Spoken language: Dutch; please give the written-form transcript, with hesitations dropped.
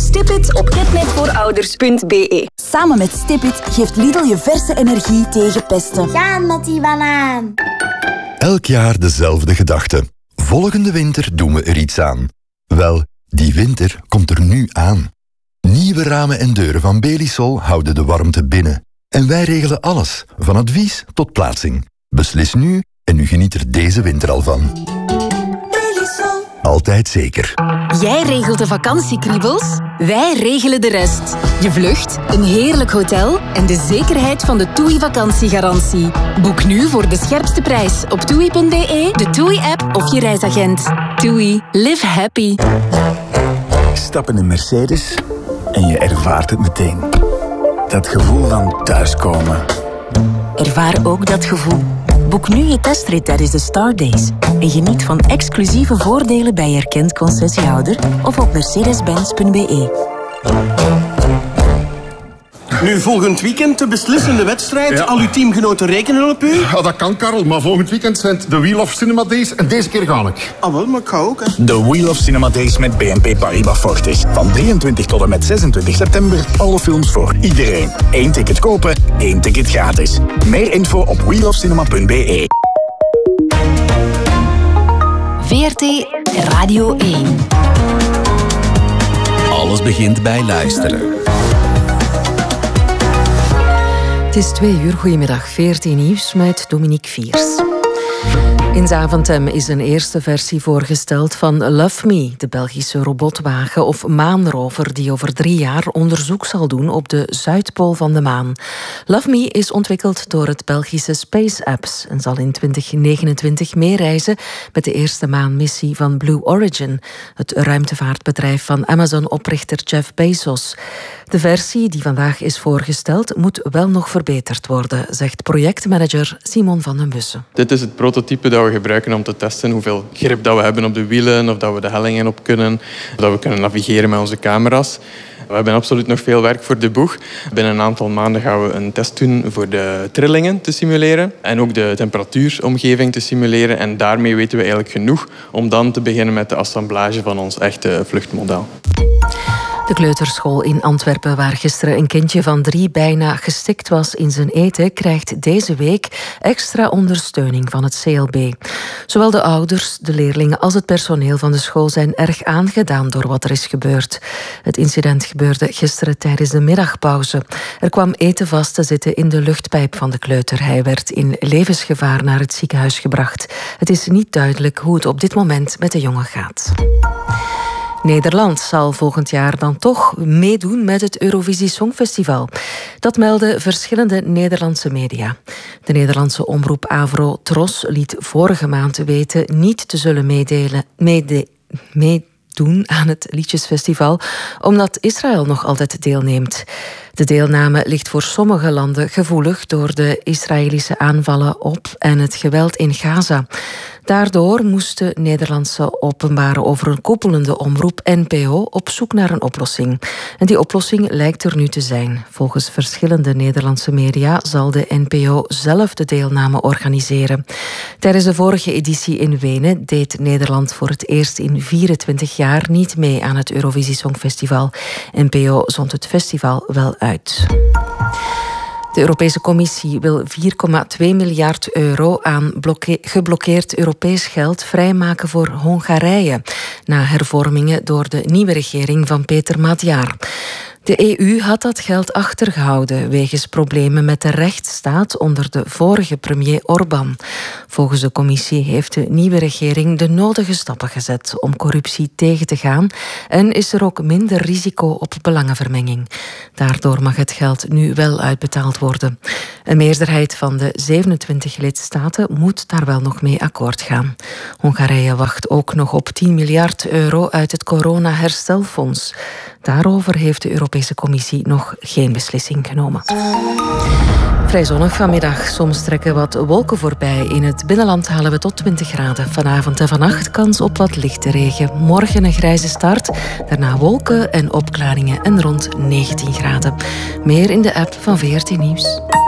Stipit op catnetvoorouders.be. Samen met Stipit geeft Lidl je verse energie tegen pesten. Gaan met die banaan. Elk jaar dezelfde gedachte. Volgende winter doen we er iets aan. Wel, die winter komt er nu aan. Nieuwe ramen en deuren van Belisol houden de warmte binnen. En wij regelen alles, van advies tot plaatsing. Beslis nu en u geniet er deze winter al van. Belisol. Altijd zeker. Jij regelt de vakantiekriebels, wij regelen de rest. Je vlucht, een heerlijk hotel en de zekerheid van de TUI vakantiegarantie. Boek nu voor de scherpste prijs op TUI.be, de TUI-app of je reisagent. TUI. Live happy. Stap in een Mercedes en je ervaart het meteen. Dat gevoel van thuiskomen. Ervaar ook dat gevoel. Boek nu je testrit tijdens de Star Days en geniet van exclusieve voordelen bij erkend concessiehouder of op mercedes-benz.be. Nu, volgend weekend de beslissende wedstrijd. Ja. Al uw teamgenoten rekenen op u. Ja, dat kan, Karel, maar volgend weekend zijn het de Wheel of Cinema Days en deze keer ga ik. Ah, wel, maar ik ga ook, hè. De Wheel of Cinema Days met BNP Paribas Fortis. Van 23 tot en met 26 september. Alle films voor iedereen. 1 ticket kopen, 1 ticket gratis. Meer info op wheelofcinema.be. VRT Radio 1. Alles begint bij luisteren. Het is 2:00, goedemiddag, VRT Nieuws met Dominique Viers. In Zaventem is een eerste versie voorgesteld van Love Me, de Belgische robotwagen of maanrover die over 3 jaar onderzoek zal doen op de Zuidpool van de maan. Love Me is ontwikkeld door het Belgische Space Apps en zal in 2029 meereizen met de eerste maanmissie van Blue Origin, het ruimtevaartbedrijf van Amazon-oprichter Jeff Bezos. De versie die vandaag is voorgesteld moet wel nog verbeterd worden, zegt projectmanager Simon van den Bussen. Dit is het prototype dat we gebruiken om te testen hoeveel grip dat we hebben op de wielen, of dat we de hellingen op kunnen, of dat we kunnen navigeren met onze camera's. We hebben absoluut nog veel werk voor de boeg. Binnen een aantal maanden gaan we een test doen voor de trillingen te simuleren en ook de temperatuuromgeving te simuleren. En daarmee weten we eigenlijk genoeg om dan te beginnen met de assemblage van ons echte vluchtmodel. De kleuterschool in Antwerpen, waar gisteren een kindje van 3 bijna gestikt was in zijn eten, krijgt deze week extra ondersteuning van het CLB. Zowel de ouders, de leerlingen als het personeel van de school zijn erg aangedaan door wat er is gebeurd. Het incident gebeurde gisteren tijdens de middagpauze. Er kwam eten vast te zitten in de luchtpijp van de kleuter. Hij werd in levensgevaar naar het ziekenhuis gebracht. Het is niet duidelijk hoe het op dit moment met de jongen gaat. Nederland zal volgend jaar dan toch meedoen met het Eurovisie Songfestival. Dat melden verschillende Nederlandse media. De Nederlandse omroep Avro Tros liet vorige maand weten niet te zullen meedoen aan het Liedjesfestival, omdat Israël nog altijd deelneemt. De deelname ligt voor sommige landen gevoelig door de Israëlische aanvallen op en het geweld in Gaza. Daardoor moest de Nederlandse openbare overkoepelende omroep NPO op zoek naar een oplossing. En die oplossing lijkt er nu te zijn. Volgens verschillende Nederlandse media zal de NPO zelf de deelname organiseren. Tijdens de vorige editie in Wenen deed Nederland voor het eerst in 24 jaar niet mee aan het Eurovisie Songfestival. NPO zond het festival wel uit. De Europese Commissie wil 4,2 miljard euro aan geblokkeerd Europees geld vrijmaken voor Hongarije, na hervormingen door de nieuwe regering van Peter Magyar. De EU had dat geld achtergehouden wegens problemen met de rechtsstaat onder de vorige premier Orbán. Volgens de commissie heeft de nieuwe regering de nodige stappen gezet om corruptie tegen te gaan en is er ook minder risico op belangenvermenging. Daardoor mag het geld nu wel uitbetaald worden. Een meerderheid van de 27 lidstaten moet daar wel nog mee akkoord gaan. Hongarije wacht ook nog op 10 miljard euro uit het corona-herstelfonds. Daarover heeft de Europese Commissie nog geen beslissing genomen. Vrij zonnig vanmiddag. Soms trekken wat wolken voorbij. In het binnenland halen we tot 20 graden. Vanavond en vannacht kans op wat lichte regen. Morgen een grijze start. Daarna wolken en opklaringen en rond 19 graden. Meer in de app van VRT Nieuws.